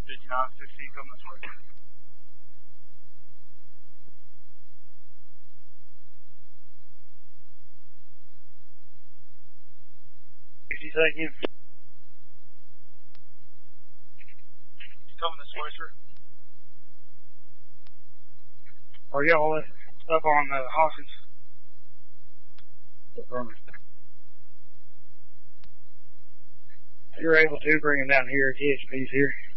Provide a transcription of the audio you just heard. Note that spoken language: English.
5916 coming this way. Thank you. Coming this way, sir. Are y'all up on Hawkins? If you're able to, bring him down here, KHP's here.